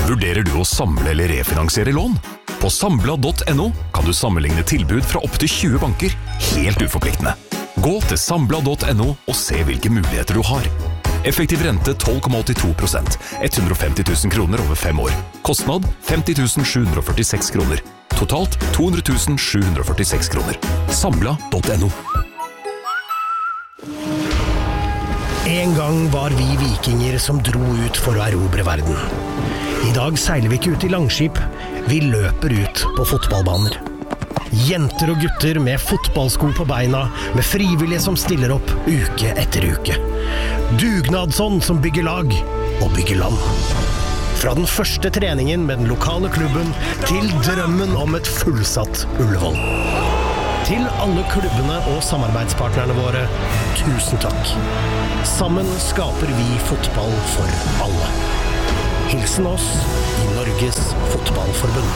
Vurderer du å samle eller refinansiere lån? På Sambla.no kan du sammenligne tilbud fra opp til 20 banker, helt uforpliktende. Gå til Sambla.no og se hvilke muligheter du har. Effektiv rente 12,82%, 150 000 kroner over 5 år. Kostnad 50 746 kroner. Totalt 200 746 kroner. Sambla.no. En gang var vi vikinger som dro ut for å erobre verden. I dag seiler vi ikke ut i langskip, vi løper ut på fotballbaner. Jenter og gutter med fotballsko på beina, med frivillige som stiller opp uke etter uke. Dugnadsånd som bygger lag og bygger land. Fra den første treningen med den lokale klubben til drømmen om et fullsatt Ullevål. Til alle klubbene og samarbeidspartnerne våre, tusen takk. Sammen skaper vi fotball for alle. Hilsen oss i Norges Fotballforbund.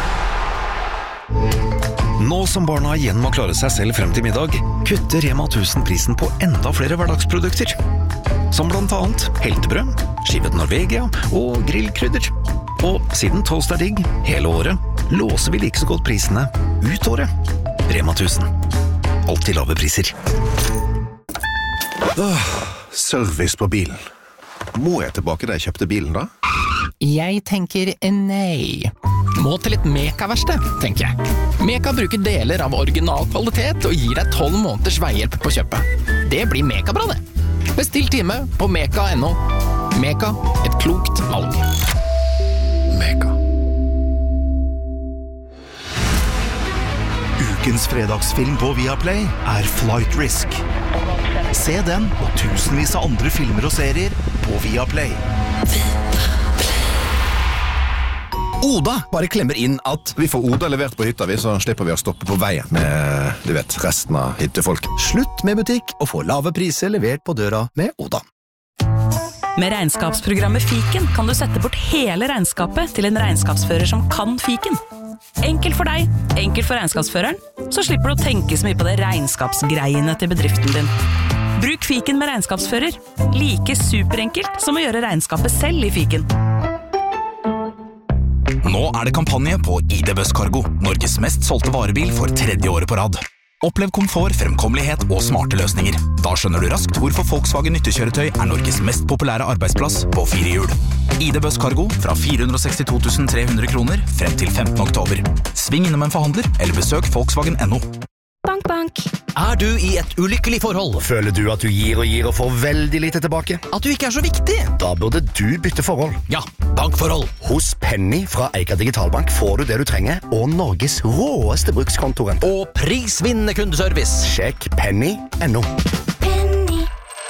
Nå som barna igjen må klare seg selv frem til middag, kutter Rema 1000 prisen på enda flere hverdagsprodukter. Som blant annet heltebrød, skivet Norvegia og grillkrydder. Og siden toast er digg hele året, låser vi like så godt prisene ut året. Rema 1000. Alltid lave priser. Service på bilen. Må jeg tilbake da jeg kjøpte bilen da? Jeg tenker nei. Må til et Meka-verksted, tenker jeg. Meka bruker deler av original kvalitet og gir deg 12 måneders veihjelp på kjøpet. Det blir Meka-bra det. Bestill time på meka.no. Meka, et klokt valg. Meka. Ukens fredagsfilm på Viaplay er Flight Risk. Se den og tusenvis av andre filmer og serier på Viaplay. Oda bare klemmer inn at vi får Oda levert på hytta, så slipper vi å stoppe på veien med, du vet, resten av hyttefolk. Slutt med butikk og få lave priser levert på døra med Oda. Med regnskapsprogrammet Fiken kan du sette bort hele regnskapet til en regnskapsfører som kan Fiken. Enkelt for deg, enkelt for regnskapsføreren, så slipper du å tenke så mye på det regnskapsgreiene til bedriften din. Bruk Fiken med regnskapsfører. Like superenkelt som å gjøre regnskapet selv i Fiken. Nå er det kampanje på ID Buss Cargo, Norges mest solgte varebil for 3. året på rad. Opplev komfort, fremkommelighet og smarte løsninger. Da skjønner du raskt hvorfor Volkswagen nyttekjøretøy er Norges mest populære arbeidsplass på 4 hjul. ID Buss Cargo fra 462 300 kroner frem til 15. oktober. Sving innom en forhandler eller besøk Volkswagen.no. Bank, bank. Er du i et ulykkelig forhold? Føler du at du gir og får veldig lite tilbake? At du ikke er så viktig? Da burde du bytte forhold. Ja, bankforhold. Hos Penny fra Eika Digitalbank får du det du trenger, og Norges råeste brukskontoren. Og prisvinnende kundeservice. Sjekk penny.no. Penny.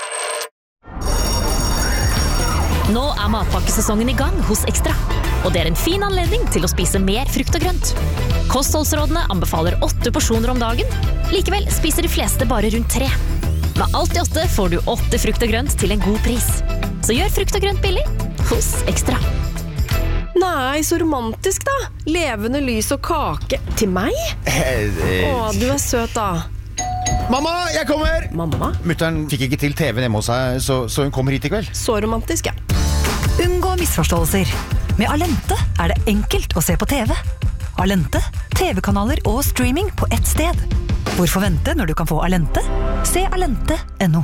Nå er matpakkesesongen i gang hos Ekstra. Og det er en fin anledning til å spise mer frukt og grønt. Kostholdsrådene anbefaler 8 porsjoner om dagen. Likevel spiser de fleste bare rundt 3. Med alt i 8 får du 8 frukt og grønt til en god pris. Så gjør frukt og grønt billig hos Ekstra. Nei, så romantisk da. Levende lys og kake. Til meg? Å, du er søt da. Mamma, jeg kommer! Mamma? Mutteren fikk ikke til TV hjemme hos seg, så hun kommer hit i kveld. Så romantisk, ja. Unngå misforståelser. Med Alente er det enkelt å se på TV. Alente, TV-kanaler og streaming på ett sted. Hvorfor vente når du kan få Alente? Se alente.no.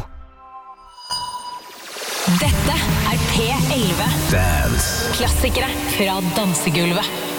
Dette er P11. Dance. Klassikere fra dansegulvet.